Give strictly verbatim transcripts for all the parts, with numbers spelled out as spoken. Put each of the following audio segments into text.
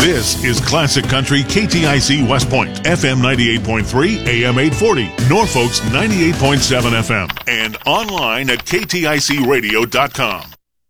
This is Classic Country K T I C West Point, F M ninety-eight point three, A M eight forty, Norfolk's ninety-eight point seven F M, and online at K T I C radio dot com.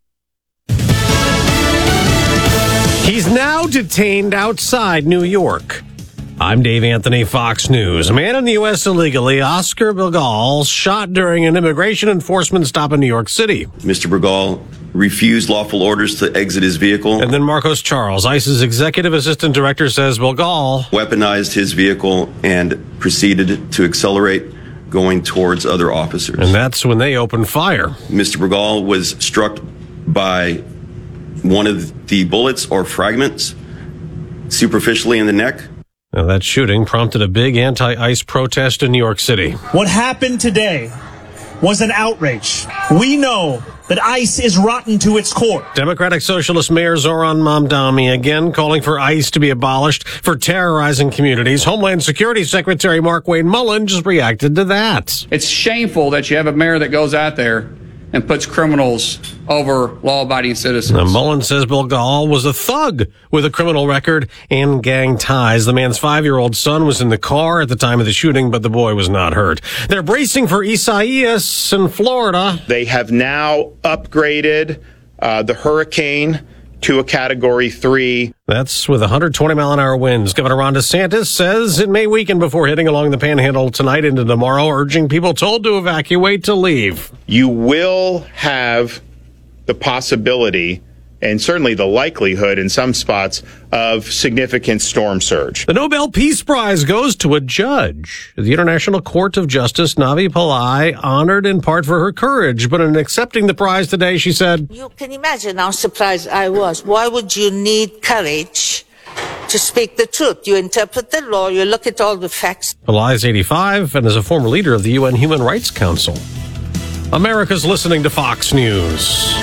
He's now detained outside New York. I'm Dave Anthony, Fox News. A man in the U S illegally, Oscar Bilgal, shot during an immigration enforcement stop in New York City. Mister Bilgal refused lawful orders to exit his vehicle. And then Marcos Charles, ICE's executive assistant director, says Bilgal weaponized his vehicle and proceeded to accelerate, going towards other officers. And that's when they opened fire. Mister Bilgal was struck by one of the bullets or fragments superficially in the neck. Now, that shooting prompted a big anti-ICE protest in New York City. What happened today was an outrage. We know that ICE is rotten to its core. Democratic Socialist Mayor Zoran Mamdani again calling for ICE to be abolished for terrorizing communities. Homeland Security Secretary Markwayne Mullin just reacted to that. It's shameful that you have a mayor that goes out there and puts criminals over law-abiding citizens. Now, Mullin says Bilgal was a thug with a criminal record and gang ties. The man's five-year-old son was in the car at the time of the shooting, but the boy was not hurt. They're bracing for Isaias in Florida. They have now upgraded uh, the hurricane to a Category three. That's with one hundred twenty mile an hour winds. Governor Ron DeSantis says it may weaken before hitting along the Panhandle tonight into tomorrow, urging people told to evacuate to leave. You will have the possibility, and certainly the likelihood in some spots, of significant storm surge. The Nobel Peace Prize goes to a judge. The International Court of Justice, Navi Pillai, honored in part for her courage, but in accepting the prize today, she said, "You can imagine how surprised I was. Why would you need courage to speak the truth? You interpret the law, you look at all the facts." Pillai is eighty-five and is a former leader of the U N Human Rights Council. America's listening to Fox News.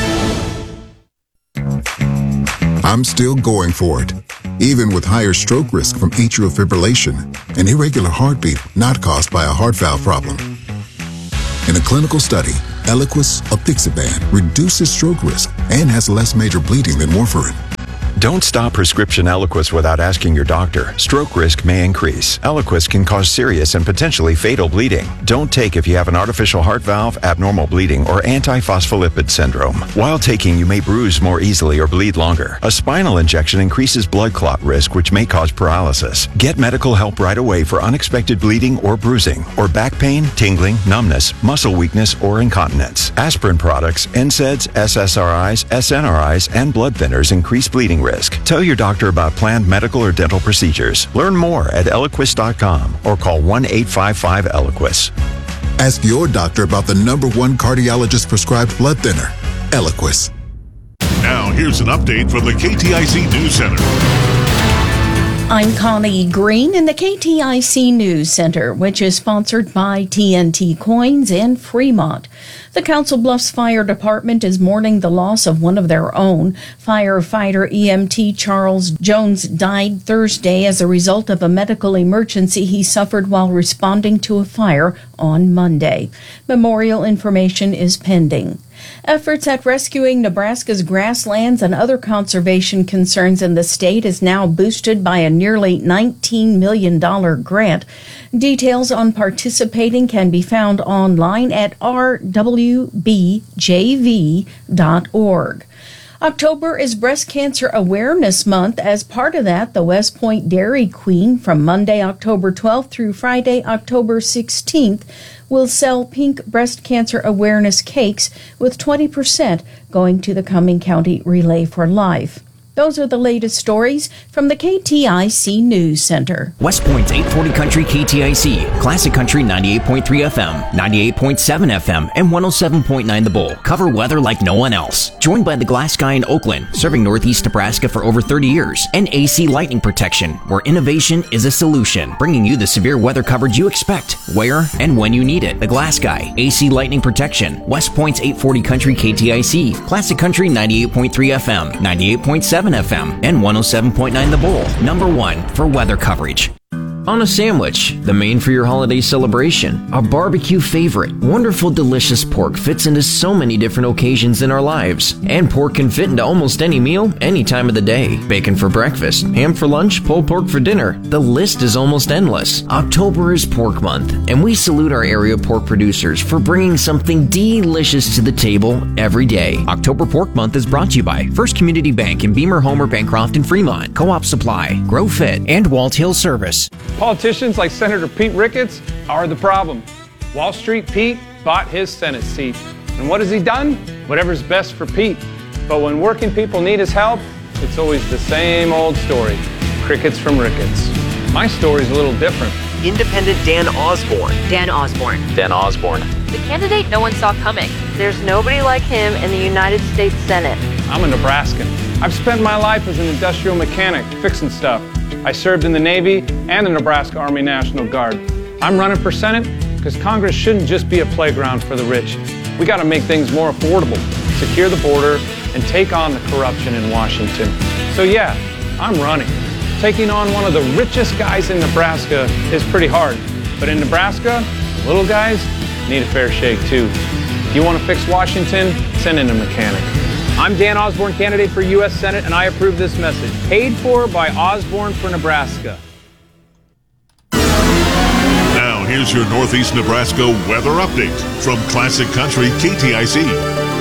I'm still going for it, even with higher stroke risk from atrial fibrillation, an irregular heartbeat not caused by a heart valve problem. In a clinical study, Eliquis apixaban reduces stroke risk and has less major bleeding than warfarin. Don't stop prescription Eliquis without asking your doctor. Stroke risk may increase. Eliquis can cause serious and potentially fatal bleeding. Don't take if you have an artificial heart valve, abnormal bleeding, or antiphospholipid syndrome. While taking, you may bruise more easily or bleed longer. A spinal injection increases blood clot risk, which may cause paralysis. Get medical help right away for unexpected bleeding or bruising, or back pain, tingling, numbness, muscle weakness, or incontinence. Aspirin products, N SAIDs, S S R Is, S N R Is, and blood thinners increase bleeding risk. Tell your doctor about planned medical or dental procedures. Learn more at Eliquis dot com or call one eight five five Eliquis. Ask your doctor about the number one cardiologist prescribed blood thinner, Eliquis. Now here's an update from the K T I C News Center. I'm Connie Green in the K T I C News Center, which is sponsored by T N T Coins and Fremont. The Council Bluffs Fire Department is mourning the loss of one of their own. Firefighter E M T Charles Jones died Thursday as a result of a medical emergency he suffered while responding to a fire on Monday. Memorial information is pending. Efforts at rescuing Nebraska's grasslands and other conservation concerns in the state is now boosted by a nearly nineteen million dollars grant. Details on participating can be found online at r w b j v dot org. October is Breast Cancer Awareness Month. As part of that, the West Point Dairy Queen from Monday, October twelfth through Friday, October sixteenth will sell pink breast cancer awareness cakes with twenty percent going to the Cumming County Relay for Life. Those are the latest stories from the K T I C News Center. West Point's eight forty Country K T I C, Classic Country ninety-eight point three F M, ninety-eight point seven F M, and one oh seven point nine The Bull cover weather like no one else. Joined by the Glass Guy in Oakland, serving Northeast Nebraska for over thirty years, and A C Lightning Protection, where innovation is a solution, bringing you the severe weather coverage you expect, where and when you need it. The Glass Guy, A C Lightning Protection, West Point's eight forty Country K T I C, Classic Country ninety-eight point three F M, ninety-eight point seven F M, and one oh seven point nine The Bull, number one for weather coverage. on a sandwich, the main for your holiday celebration, a barbecue favorite. Wonderful, delicious pork fits into so many different occasions in our lives. And pork can fit into almost any meal, any time of the day. Bacon for breakfast, ham for lunch, pulled pork for dinner. The list is almost endless. October is Pork Month, and we salute our area pork producers for bringing something delicious to the table every day. October Pork Month is brought to you by First Community Bank in Beamer, Homer, Bancroft, and Fremont, Co-op Supply, Grow Fit, and Walt Hill Service. Politicians like Senator Pete Ricketts are the problem. Wall Street Pete bought his Senate seat. And what has he done? Whatever's best for Pete. But when working people need his help, it's always the same old story. Crickets from Ricketts. My story's a little different. Independent Dan Osborne. Dan Osborne. Dan Osborne. The candidate no one saw coming. There's nobody like him in the United States Senate. I'm a Nebraskan. I've spent my life as an industrial mechanic, fixing stuff. I served in the Navy and the Nebraska Army National Guard. I'm running for Senate because Congress shouldn't just be a playground for the rich. We got to make things more affordable, secure the border, and take on the corruption in Washington. So yeah, I'm running. Taking on one of the richest guys in Nebraska is pretty hard. But in Nebraska, the little guys need a fair shake too. If you want to fix Washington, send in a mechanic. I'm Dan Osborne, candidate for U S Senate, and I approve this message. Paid for by Osborne for Nebraska. Now, here's your Northeast Nebraska weather update from Classic Country K T I C.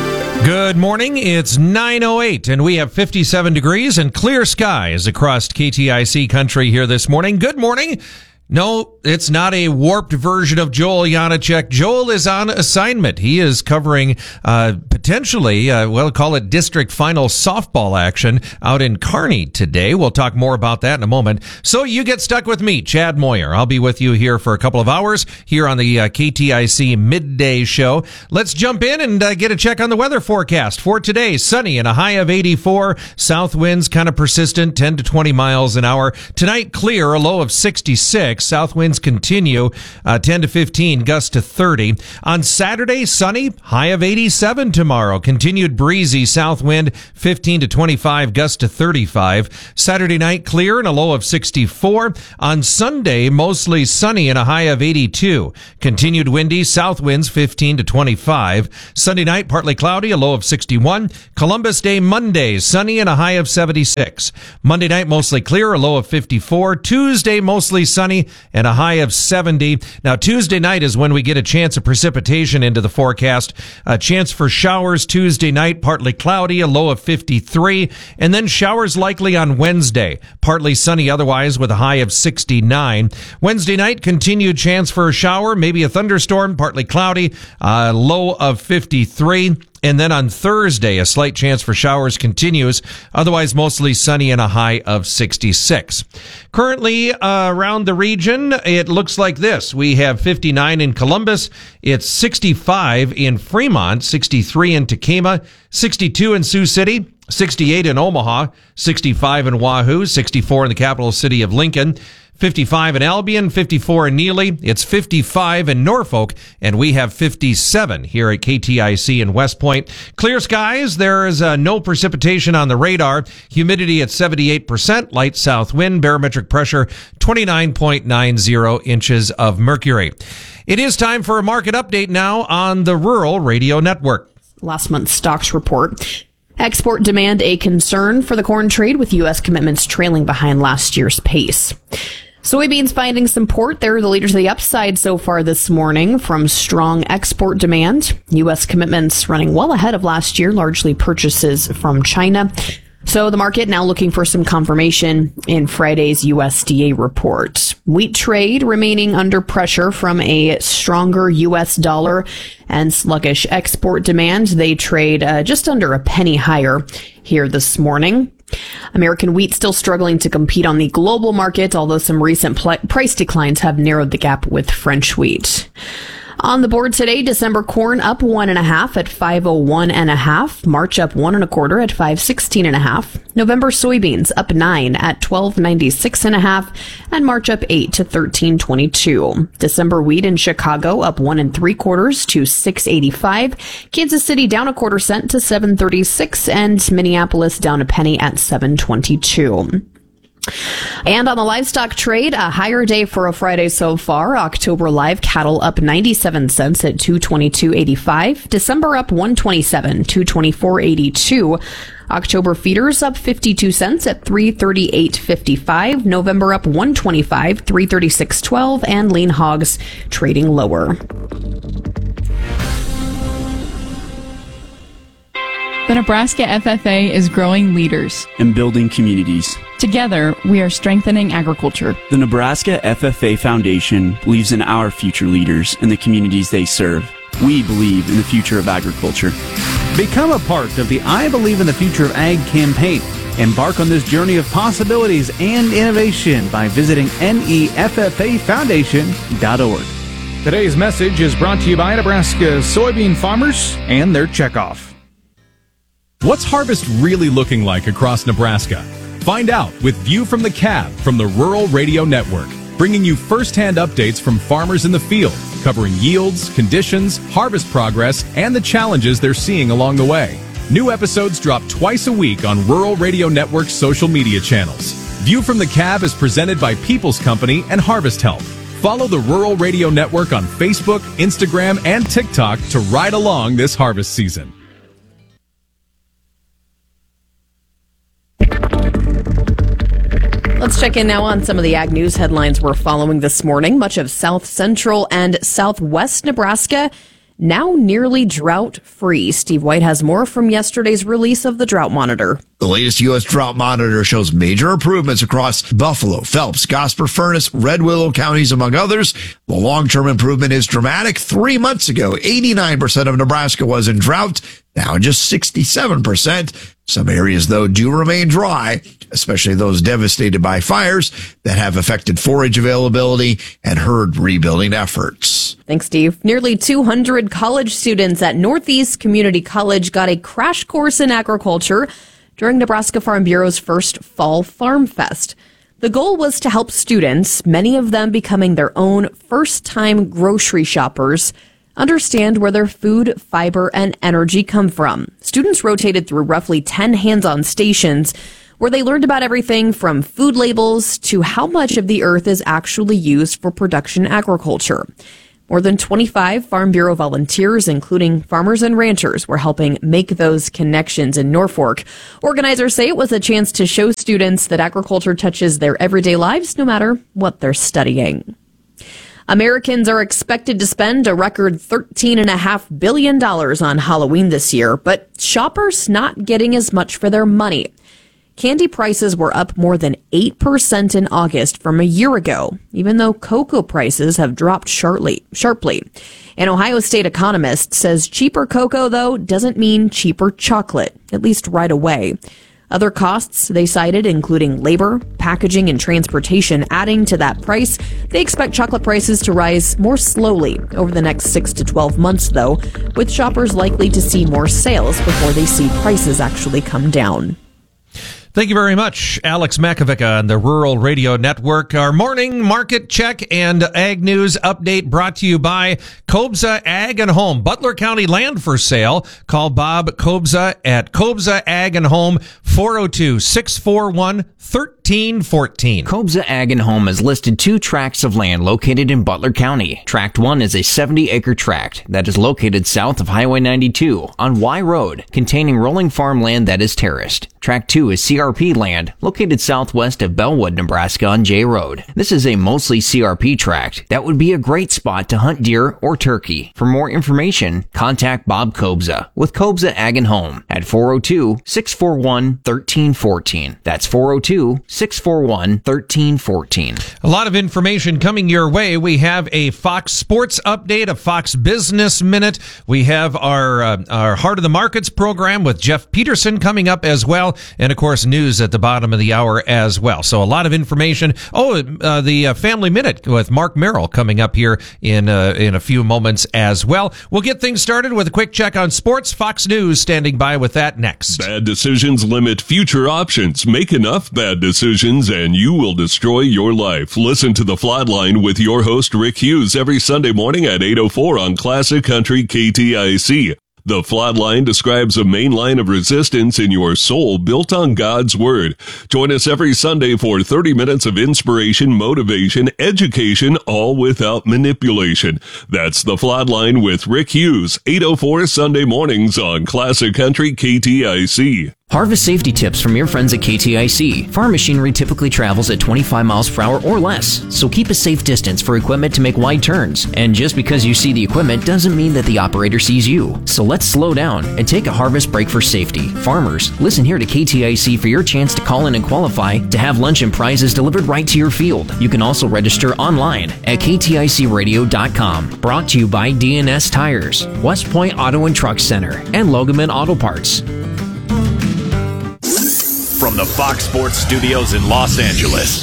Good morning. It's nine oh eight, and we have fifty-seven degrees and clear skies across K T I C country here this morning. Good morning. No, it's not a warped version of Joel Janacek. Joel is on assignment. He is covering uh potentially, uh, we'll call it district final softball action out in Kearney today. We'll talk more about that in a moment. So you get stuck with me, Chad Moyer. I'll be with you here for a couple of hours here on the uh, K T I C midday show. Let's jump in and uh, get a check on the weather forecast for today. Sunny and a high of eighty-four. South winds kind of persistent, ten to twenty miles an hour. Tonight, clear, a low of sixty-six. South winds continue, uh, ten to fifteen, gusts to thirty. On Saturday, sunny, high of eighty-seven tomorrow. Continued breezy south wind, fifteen to twenty-five, gusts to thirty-five. Saturday night, clear and a low of sixty-four. On Sunday, mostly sunny and a high of eighty-two. Continued windy south winds, fifteen to twenty-five. Sunday night, partly cloudy, a low of sixty-one. Columbus Day, Monday, sunny and a high of seventy-six. Monday night, mostly clear, a low of fifty-four. Tuesday, mostly sunny and a high of seventy. Now, Tuesday night is when we get a chance of precipitation into the forecast. A chance for showers Tuesday night, partly cloudy, a low of fifty-three. And then showers likely on Wednesday. Partly sunny otherwise with a high of sixty-nine. Wednesday night, continued chance for a shower, maybe a thunderstorm, partly cloudy, a low of fifty-three. And then on Thursday, a slight chance for showers continues. Otherwise, mostly sunny and a high of sixty-six. Currently, uh, around the region, it looks like this. We have fifty-nine in Columbus. It's sixty-five in Fremont, sixty-three in Tekamah, sixty-two in Sioux City, sixty-eight in Omaha, sixty-five in Wahoo, sixty-four in the capital city of Lincoln, fifty-five in Albion, fifty-four in Neely. It's fifty-five in Norfolk, and we have fifty-seven here at K T I C in West Point. Clear skies. There is uh, no precipitation on the radar. Humidity at seventy-eight percent. Light south wind. Barometric pressure twenty-nine point nine zero inches of mercury. It is time for a market update now on the Rural Radio Network. Last month's stocks report. Export demand a concern for the corn trade, with U S commitments trailing behind last year's pace. Soybeans finding support. They're the leaders of the upside so far this morning from strong export demand. U S commitments running well ahead of last year, largely purchases from China. So the market now looking for some confirmation in Friday's U S D A report. Wheat trade remaining under pressure from a stronger U S dollar and sluggish export demand. They trade uh, just under a penny higher here this morning. American wheat still struggling to compete on the global market, although some recent pl- price declines have narrowed the gap with French wheat. On the board today, December corn up one and a half at five oh one and a half. March up one and a quarter at five sixteen and a half. November soybeans up nine at twelve ninety-six and a half, and March up eight to thirteen twenty-two. December wheat in Chicago up one and three quarters to six eighty-five. Kansas City down a quarter cent to seven thirty-six, and Minneapolis down a penny at seven twenty-two. And on the livestock trade, a higher day for a Friday so far. October live cattle up ninety-seven cents at two twenty-two eighty-five. December up one twenty-seven, two twenty-four eighty-two. October feeders up fifty-two cents at three thirty-eight fifty-five. November up one twenty-five, three thirty-six twelve, and lean hogs trading lower. The Nebraska F F A is growing leaders and building communities. Together, we are strengthening agriculture. The Nebraska F F A Foundation believes in our future leaders and the communities they serve. We believe in the future of agriculture. Become a part of the I Believe in the Future of Ag campaign. Embark on this journey of possibilities and innovation by visiting N E F F A foundation dot org. Today's message is brought to you by Nebraska soybean farmers and their checkoff. What's harvest really looking like across Nebraska? Find out with View from the Cab from the Rural Radio Network, bringing you first-hand updates from farmers in the field, covering yields, conditions, harvest progress, and the challenges they're seeing along the way. New episodes drop twice a week on Rural Radio Network's social media channels. View from the Cab is presented by People's Company and Harvest Help. Follow the Rural Radio Network on Facebook, Instagram, and TikTok to ride along this harvest season. Let's check in now on some of the ag news headlines we're following this morning. Much of south central and southwest Nebraska now nearly drought-free. Steve White has more from yesterday's release of the Drought Monitor. The latest U S Drought Monitor shows major improvements across Buffalo, Phelps, Gosper, Furnace, Red Willow counties, among others. The long-term improvement is dramatic. Three months ago, eighty-nine percent of Nebraska was in drought. Now just sixty-seven percent. Some areas, though, do remain dry, especially those devastated by fires that have affected forage availability and herd rebuilding efforts. Thanks, Steve. Nearly two hundred college students at Northeast Community College got a crash course in agriculture during Nebraska Farm Bureau's first Fall Farm Fest. The goal was to help students, many of them becoming their own first-time grocery shoppers, understand where their food, fiber, and energy come from. Students rotated through roughly ten hands-on stations where they learned about everything from food labels to how much of the earth is actually used for production agriculture. More than twenty-five Farm Bureau volunteers, including farmers and ranchers, were helping make those connections in Norfolk. Organizers say it was a chance to show students that agriculture touches their everyday lives no matter what they're studying. Americans are expected to spend a record thirteen point five billion dollars on Halloween this year, but shoppers not getting as much for their money. Candy prices were up more than eight percent in August from a year ago, even though cocoa prices have dropped sharply. sharply. An Ohio State economist says cheaper cocoa, though, doesn't mean cheaper chocolate, at least right away. Other costs they cited, including labor, packaging, and transportation, adding to that price. They expect chocolate prices to rise more slowly over the next six to twelve months, though, with shoppers likely to see more sales before they see prices actually come down. Thank you very much, Alex Makovica on the Rural Radio Network. Our morning market check and ag news update brought to you by Kobza Ag and Home. Butler County land for sale. Call Bob Kobza at Kobza Ag and Home, four oh two, six four one, thirteen fourteen. Kobza Ag and Home has listed two tracts of land located in Butler County. Tract one is a seventy acre tract that is located south of Highway ninety-two on Y Road, containing rolling farmland that is terraced. Tract two is C R P land located southwest of Bellwood, Nebraska on J Road. This is a mostly C R P tract that would be a great spot to hunt deer or turkey. For more information, contact Bob Kobza with Kobza Ag and Home at four oh two, six four one, thirteen fourteen. That's four oh two, six four one, thirteen fourteen. A lot of information coming your way. We have a Fox Sports update, a Fox Business Minute. We have our uh, our Heart of the Markets program with Jeff Peterson coming up as well. And, of course, news at the bottom of the hour as well. So a lot of information. Oh, uh, the uh, Family Minute with Mark Merrill coming up here in, uh, in a few moments as well. We'll get things started with a quick check on sports. Fox News standing by with that next. Bad decisions limit future options. Make enough bad decisions and you will destroy your life. Listen to The Flatline with your host, Rick Hughes, every Sunday morning at eight oh four on Classic Country K T I C. The Flatline describes a main line of resistance in your soul built on God's Word. Join us every Sunday for thirty minutes of inspiration, motivation, education, all without manipulation. That's The Flatline with Rick Hughes, eight oh four Sunday mornings on Classic Country K T I C. Harvest safety tips from your friends at K T I C. Farm machinery typically travels at twenty-five miles per hour or less, so keep a safe distance for equipment to make wide turns. And just because you see the equipment doesn't mean that the operator sees you. So let's slow down and take a harvest break for safety. Farmers, listen here to K T I C for your chance to call in and qualify to have lunch and prizes delivered right to your field. You can also register online at K T I C radio dot com. Brought to you by D N S Tires, West Point Auto and Truck Center, and Logaman Auto Parts. From the Fox Sports Studios in Los Angeles,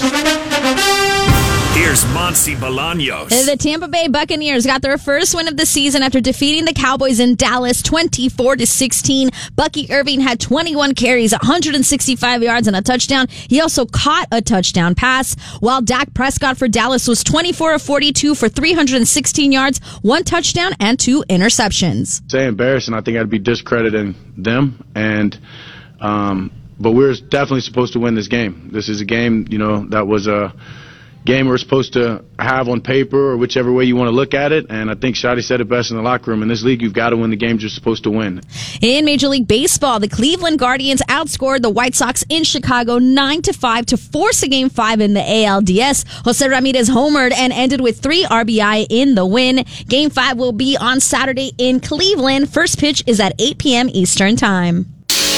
here's Monsi Bolaños. The Tampa Bay Buccaneers got their first win of the season after defeating the Cowboys in Dallas twenty-four to sixteen. Bucky Irving had twenty-one carries, one hundred sixty-five yards, and a touchdown. He also caught a touchdown pass, while Dak Prescott for Dallas was twenty-four of forty-two for three hundred sixteen yards, one touchdown, and two interceptions. Say embarrassing. I think I'd be discrediting them, and um, but we're definitely supposed to win this game. This is a game, you know, that was a game we're supposed to have on paper, or whichever way you want to look at it. And I think Shotty said it best in the locker room. In this league, you've got to win the games you're supposed to win. In Major League Baseball, the Cleveland Guardians outscored the White Sox in Chicago nine to five to force a game five in the A L D S. Jose Ramirez homered and ended with three R B I in the win. Game five will be on Saturday in Cleveland. First pitch is at eight p.m. Eastern Time.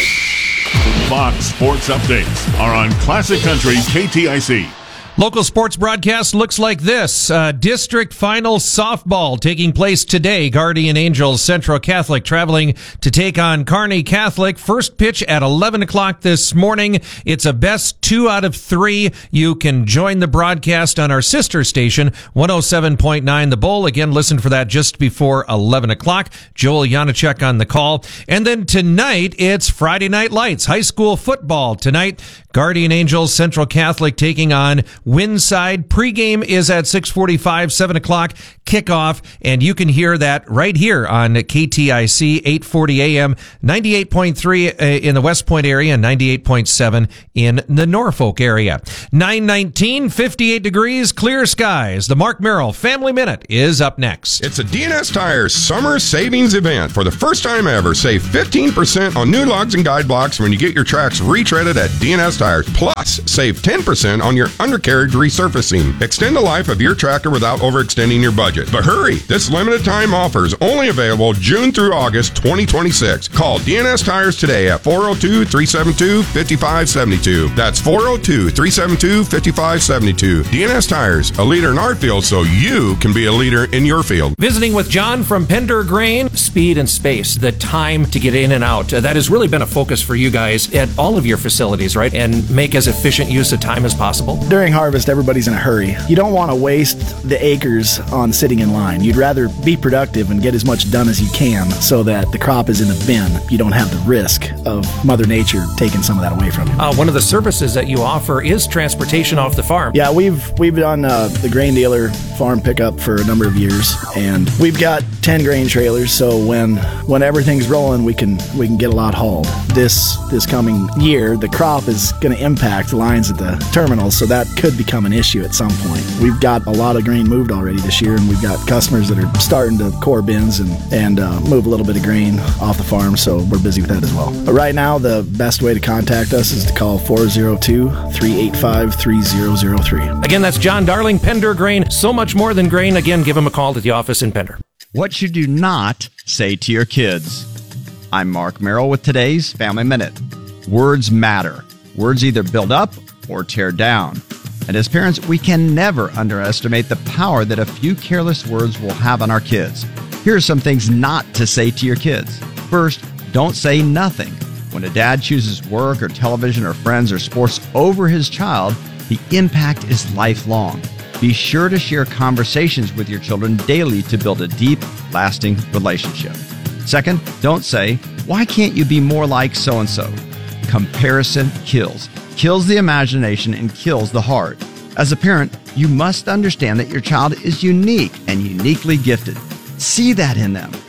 Fox Sports Updates are on Classic Country K T I C. Local sports broadcast looks like this. Uh, district final softball taking place today. Guardian Angels Central Catholic traveling to take on Kearney Catholic. First pitch at eleven o'clock this morning. It's a best two out of three. You can join the broadcast on our sister station, one oh seven point nine The Bull. Again, listen for that just before eleven o'clock. Joel Janacek on the call. And then tonight, it's Friday Night Lights. High school football tonight. Guardian Angels Central Catholic taking on Winside. Pregame is at six forty-five, seven o'clock kickoff, and you can hear that right here on K T I C, eight forty a.m., ninety-eight point three in the West Point area and ninety-eight point seven in the Norfolk area. nine nineteen, fifty-eight degrees, clear skies. The Mark Merrill Family Minute is up next. It's a D N S Tires summer savings event. For the first time ever, save fifteen percent on new lugs and guide blocks when you get your tracks retreaded at D N S Tires. Plus, save ten percent on your undercarriage resurfacing. Extend the life of your tractor without overextending your budget. But hurry! This limited time offer is only available June through August twenty twenty-six. Call D N S Tires today at four oh two, three seven two, five five seven two. That's four oh two, three seven two, five five seven two. D N S Tires, a leader in our field so you can be a leader in your field. Visiting with John from Pender Grain. Speed and space, the time to get in and out. Uh, that has really been a focus for you guys at all of your facilities, right? And make as efficient use of time as possible. During harvest, everybody's in a hurry. You don't want to waste the acres on sitting in line. You'd rather be productive and get as much done as you can so that the crop is in the bin. You don't have the risk of Mother Nature taking some of that away from you. Uh, one of the services that you offer is transportation off the farm. Yeah, we've we've done uh, the grain dealer farm pickup for a number of years, and we've got ten grain trailers. So when when everything's rolling, we can we can get a lot hauled. This this coming year, the crop is going to impact lines at the terminals, so that could become an issue at some point. We've got a lot of grain moved already this year, and we've got customers that are starting to core bins and and uh, move a little bit of grain off the farm. So we're busy with that as well. But right now, the best way to contact us is to call four oh two, three eight five, three oh oh three. Again, that's John Darling, Pender Grain. So much more than grain. Again, give him a call at the office in Pender. What should you not say to your kids? I'm Mark Merrill with today's Family Minute. Words matter. Words either build up or tear down. And as parents, we can never underestimate the power that a few careless words will have on our kids. Here are some things not to say to your kids. First, don't say nothing. When a dad chooses work or television or friends or sports over his child, the impact is lifelong. Be sure to share conversations with your children daily to build a deep, lasting relationship. Second, don't say, why can't you be more like so-and-so? Comparison kills. Kills the imagination and kills the heart. As a parent, you must understand that your child is unique and uniquely gifted. See that in them.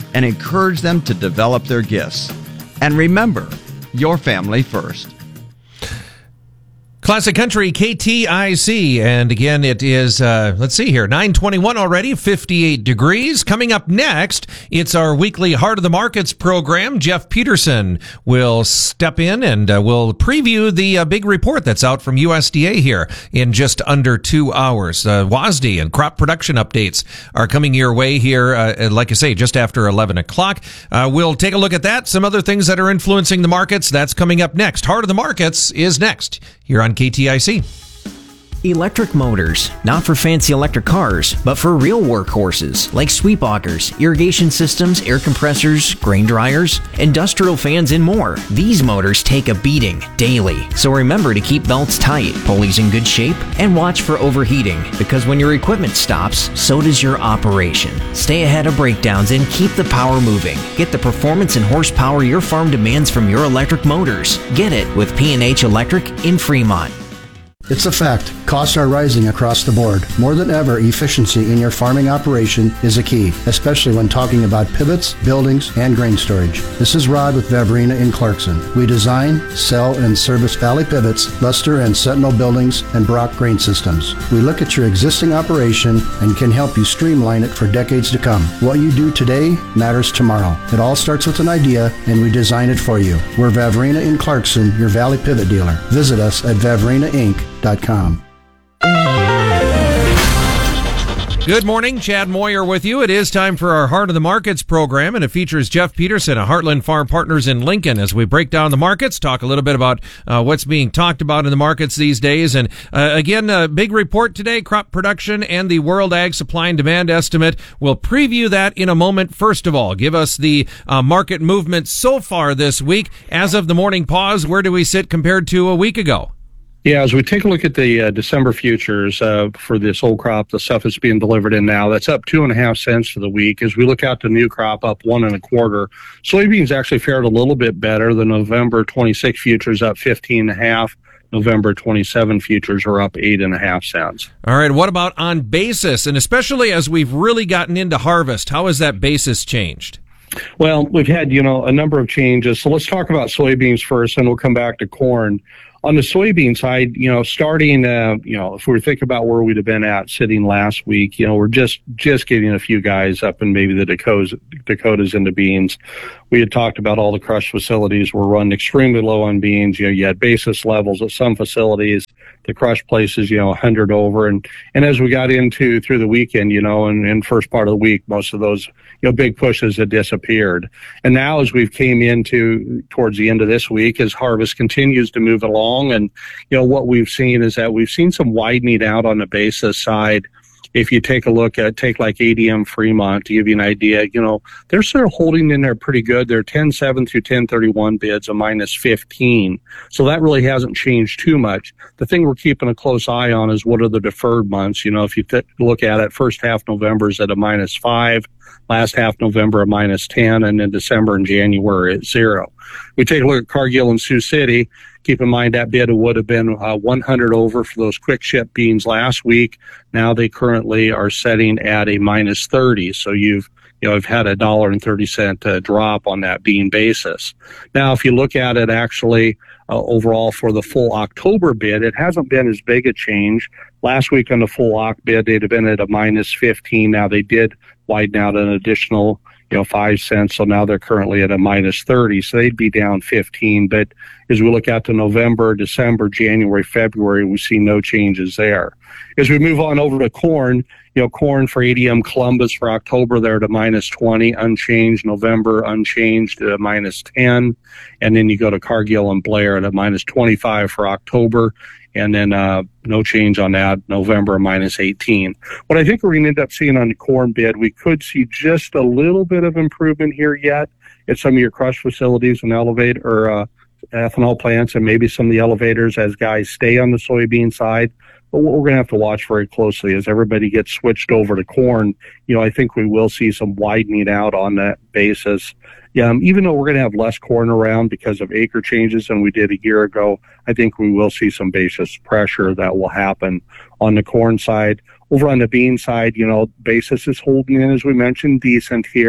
and encourage them to develop their gifts. And remember, your family first. Classic Country K T I C, and again it is, uh, let's see here, nine twenty-one already, fifty-eight degrees. Coming up next, it's our weekly Heart of the Markets program. Jeff Peterson will step in and uh, will preview the uh, big report that's out from U S D A here in just under two hours. Uh, W A S D and crop production updates are coming your way here, uh, like I say, just after eleven o'clock. Uh, we'll take a look at that, some other things that are influencing the markets. That's coming up next. Heart of the Markets is next here on K T I C. Electric motors, not for fancy electric cars, but for real workhorses like sweep augers, irrigation systems, air compressors, grain dryers, industrial fans, and more. These motors take a beating daily, so remember to keep belts tight, pulleys in good shape, and watch for overheating, because when your equipment stops, so does your operation. Stay ahead of breakdowns and keep the power moving. Get the performance and horsepower your farm demands from your electric motors. Get it with P and H Electric in Fremont. It's a fact. Costs are rising across the board. More than ever, efficiency in your farming operation is a key, especially when talking about pivots, buildings, and grain storage. This is Rod with Vavrina in Clarkson. We design, sell, and service Valley Pivots, Luster and Sentinel buildings, and Brock grain systems. We look at your existing operation and can help you streamline it for decades to come. What you do today matters tomorrow. It all starts with an idea, and we design it for you. We're Vavrina in Clarkson, your Valley Pivot dealer. Visit us at vavrina inc dot com. Good morning, Chad Moyer with you. It is time for our Heart of the Markets program, and it features Jeff Peterson of Heartland Farm Partners in Lincoln as we break down the markets, talk a little bit about uh, what's being talked about in the markets these days. And uh, again, a big report today, crop production and the World Ag Supply and Demand Estimate. We'll preview that in a moment. First of all, give us the uh, market movement so far this week. As of the morning pause, where do we sit compared to a week ago? Yeah, as we take a look at the uh, December futures uh, for this old crop, the stuff that's being delivered in now, that's up two and a half cents for the week. As we look out to new crop, up one and a quarter. Soybeans actually fared a little bit better. The November twenty-six futures up fifteen and a half. November twenty-seven futures are up eight and a half cents. All right. What about on basis? And especially as we've really gotten into harvest, how has that basis changed? Well, we've had, you know, a number of changes. So let's talk about soybeans first, and we'll come back to corn. On the soybean side, you know, starting, uh, you know, if we were thinking about where we'd have been at sitting last week, you know, we're just, just getting a few guys up in maybe the Dakotas, Dakotas into beans. We had talked about all the crush facilities were running extremely low on beans. You know, you had basis levels at some facilities, the crush places, you know, one hundred over. And, and as we got into through the weekend, you know, and, and first part of the week, most of those, you know, big pushes had disappeared. And now as we've came into towards the end of this week, as harvest continues to move along, and, you know, what we've seen is that we've seen some widening out on the basis side. If you take a look at, take like A D M Fremont to give you an idea, you know, they're sort of holding in there pretty good. They're ten seven through ten thirty-one bids, a minus fifteen. So that really hasn't changed too much. The thing we're keeping a close eye on is what are the deferred months. You know, if you th- look at it, first half November is at a minus five, last half November a minus ten, and then December and January at zero. We take a look at Cargill and Sioux City. Keep in mind that bid would have been uh, one hundred over for those quick ship beans last week. Now they currently are setting at a minus thirty. So you've, you know, I've had a dollar and thirty cent uh, drop on that bean basis. Now, if you look at it actually uh, overall for the full October bid, it hasn't been as big a change. Last week on the full Oc bid, they'd have been at a minus fifteen. Now they did widen out an additional, you know, five cents. So now they're currently at a minus thirty. So they'd be down fifteen. But as we look out to November, December, January, February, we see no changes there. As we move on over to corn, you know, corn for A D M Columbus for October, they're at a minus twenty, unchanged. November, unchanged at a minus ten. And then you go to Cargill and Blair at a minus twenty-five for October. And then uh, no change on that, November minus eighteen. What I think we're going to end up seeing on the corn bid, we could see just a little bit of improvement here yet at some of your crush facilities and elevate or uh, ethanol plants, and maybe some of the elevators as guys stay on the soybean side. But what we're going to have to watch very closely as everybody gets switched over to corn, you know, I think we will see some widening out on that basis. Yeah, um, even though we're going to have less corn around because of acre changes than we did a year ago, I think we will see some basis pressure that will happen on the corn side. Over on the bean side, you know, basis is holding in, as we mentioned, decent here.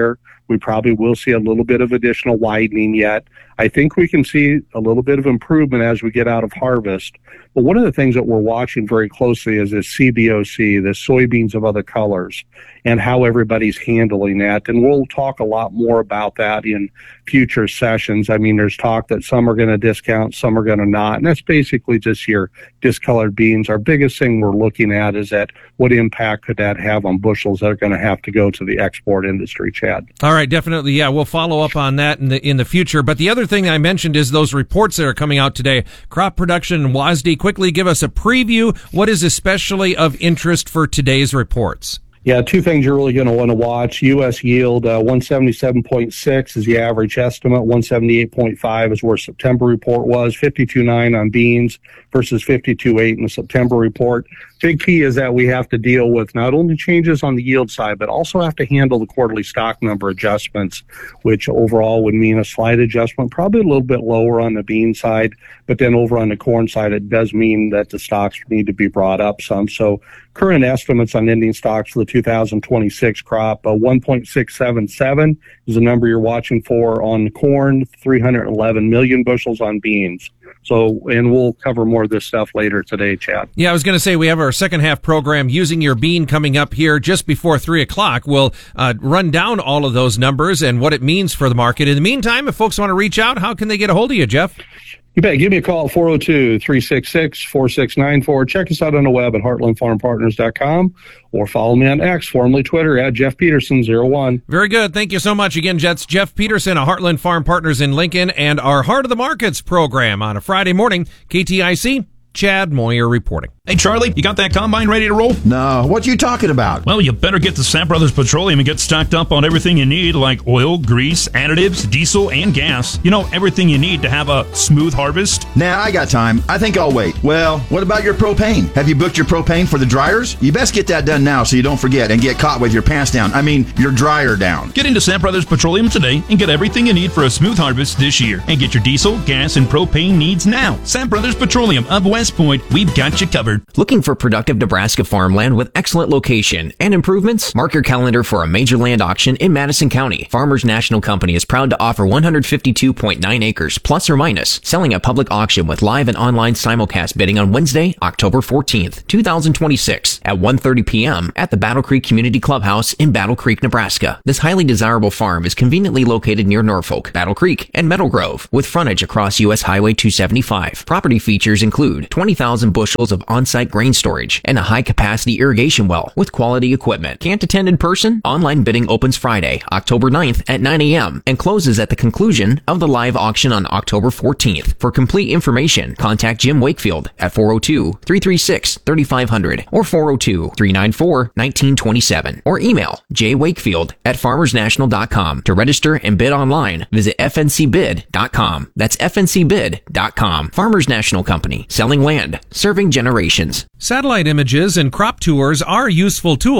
We probably will see a little bit of additional widening yet. I think we can see a little bit of improvement as we get out of harvest. But one of the things that we're watching very closely is this C B O C, the soybeans of other colors, and how everybody's handling that. And we'll talk a lot more about that in future sessions. I mean, there's talk that some are going to discount, some are going to not. And that's basically just your discolored beans. Our biggest thing we're looking at is that what impact could that have on bushels that are going to have to go to the export industry, Chad? All right, definitely. Yeah, we'll follow up on that in the in the future. But the other thing I mentioned is those reports that are coming out today. Crop production and W A S D. Quickly give us a preview. What is especially of interest for today's reports? Yeah, two things you're really going to want to watch. U S yield, uh, one seventy-seven point six is the average estimate. one seventy-eight point five is where September report was. fifty-two point nine on beans versus fifty-two point eight in the September report. Big key is that we have to deal with not only changes on the yield side, but also have to handle the quarterly stock number adjustments, which overall would mean a slight adjustment, probably a little bit lower on the bean side. But then over on the corn side, it does mean that the stocks need to be brought up some. So current estimates on ending stocks for the two thousand twenty-six crop, uh, one point six seven seven is the number you're watching for on corn, three hundred eleven million bushels on beans. So, and we'll cover more of this stuff later today, Chad. Yeah, I was going to say we have our second half program, Using Your Bean, coming up here just before three o'clock. We'll uh, run down all of those numbers and what it means for the market. In the meantime, if folks want to reach out, how can they get a hold of you, Jeff? You bet. Give me a call at four oh two, three six six, four six nine four. Check us out on the web at heartland farm partners dot com or follow me on X, formerly Twitter, at Jeff Peterson zero one. Very good. Thank you so much again, Jets. Jeff Peterson of Heartland Farm Partners in Lincoln, and our Heart of the Markets program on a Friday morning. K T I C, Chad Moyer reporting. Hey, Charlie, you got that combine ready to roll? No. What you talking about? Well, you better get to Sam Brothers Petroleum and get stocked up on everything you need, like oil, grease, additives, diesel, and gas. You know, everything you need to have a smooth harvest. Nah, I got time. I think I'll wait. Well, what about your propane? Have you booked your propane for the dryers? You best get that done now so you don't forget and get caught with your pants down. I mean, your dryer down. Get into Sam Brothers Petroleum today and get everything you need for a smooth harvest this year. And get your diesel, gas, and propane needs now. Sam Brothers Petroleum of West Point. We've got you covered. Looking for productive Nebraska farmland with excellent location and improvements? Mark your calendar for a major land auction in Madison County. Farmers National Company is proud to offer one hundred fifty-two point nine acres plus or minus, selling a public auction with live and online simulcast bidding on Wednesday, October fourteenth, twenty twenty-six at one thirty p.m. at the Battle Creek Community Clubhouse in Battle Creek, Nebraska. This highly desirable farm is conveniently located near Norfolk, Battle Creek, and Meadow Grove, with frontage across U S Highway two seventy-five. Property features include twenty thousand bushels of on-site grain storage and a high-capacity irrigation well with quality equipment. Can't attend in person? Online bidding opens Friday, October ninth at nine a.m. and closes at the conclusion of the live auction on October fourteenth. For complete information, contact Jim Wakefield at four oh two, three three six, three five zero zero or four oh two, three nine four, one nine two seven or email jwakefield at farmers national dot com. To register and bid online, visit f n c bid dot com. That's f n c bid dot com. Farmers National Company, selling land, serving generations. Satellite images and crop tours are useful tools.